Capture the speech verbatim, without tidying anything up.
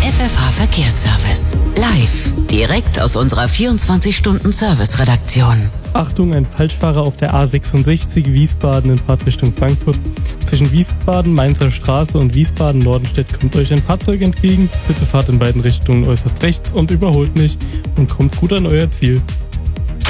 F F H Verkehrsservice. Live, direkt aus unserer vierundzwanzig-Stunden-Service-Redaktion. Achtung, ein Falschfahrer auf der A sechsundsechzig Wiesbaden in Fahrtrichtung Frankfurt. Zwischen Wiesbaden, Mainzer Straße und Wiesbaden-Nordenstedt kommt euch ein Fahrzeug entgegen. Bitte fahrt in beiden Richtungen äußerst rechts und überholt nicht und kommt gut an euer Ziel.